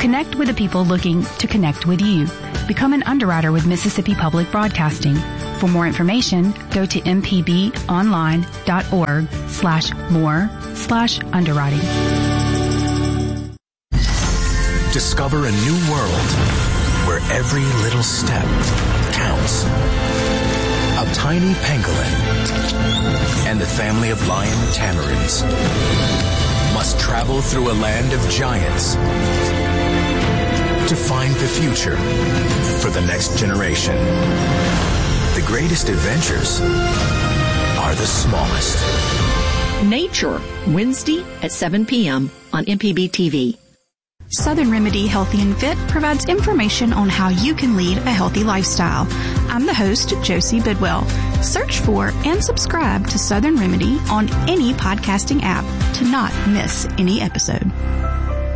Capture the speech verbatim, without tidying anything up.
Connect with the people looking to connect with you. Become an underwriter with Mississippi Public Broadcasting. For more information, go to mpbonline.org slash more slash underwriting. Discover a new world where every little step counts. A tiny pangolin and the family of lion tamarins must travel through a land of giants to find the future for the next generation. The greatest adventures are the smallest. Nature, Wednesday at seven p.m. on M P B T V. Southern Remedy Healthy and Fit provides information on how you can lead a healthy lifestyle. I'm the host, Josie Bidwell. Search for and subscribe to Southern Remedy on any podcasting app to not miss any episode.